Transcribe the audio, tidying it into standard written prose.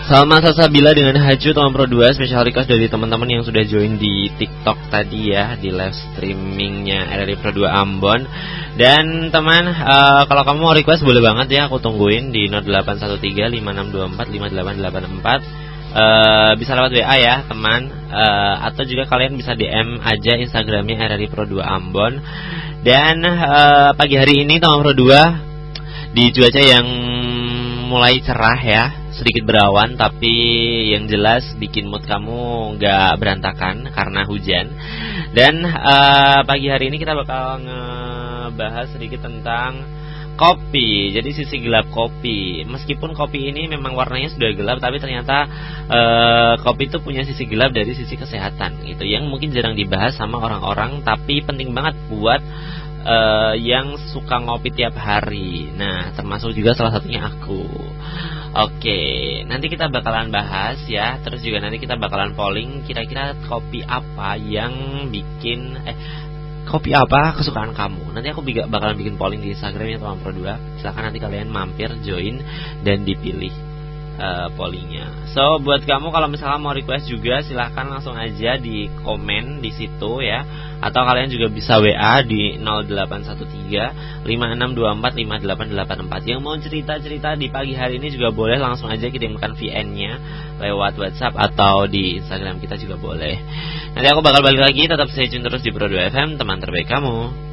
Salma Salsabila dengan Haju Tom Pro 2, special request dari teman-teman yang sudah join di TikTok tadi ya, di live streamingnya RRI Pro 2 Ambon. Dan teman, kalau kamu mau request boleh banget ya, aku tungguin di 081356245884. Bisa lewat WA ya teman, atau juga kalian bisa DM aja Instagramnya RRI Pro 2 Ambon. Dan pagi hari ini Tom Pro 2 di cuaca yang mulai cerah ya, sedikit berawan, tapi yang jelas bikin mood kamu gak berantakan karena hujan. Dan pagi hari ini kita bakal ngebahas sedikit tentang kopi. Jadi sisi gelap kopi. Meskipun kopi ini memang warnanya sudah gelap, tapi ternyata kopi itu punya sisi gelap dari sisi kesehatan gitu, yang mungkin jarang dibahas sama orang-orang, tapi penting banget buat yang suka ngopi tiap hari. Nah, termasuk juga salah satunya aku. Oke, nanti kita bakalan bahas ya. Terus juga nanti kita bakalan polling kira-kira kopi apa yang bikin kopi apa kesukaan kamu. Nanti aku bakalan bikin polling di Instagramnya Tom Pro 2. Silakan nanti kalian mampir, join dan dipilih pollingnya. So buat kamu kalau misalnya mau request juga silahkan langsung aja di komen di situ ya, atau kalian juga bisa WA di 081356245884. Yang mau cerita-cerita di pagi hari ini juga boleh, langsung aja kirimkan VN-nya lewat WhatsApp atau di Instagram kita juga boleh. Nanti aku bakal balik lagi, tetap stay tune terus di Pro 2 FM, teman terbaik kamu.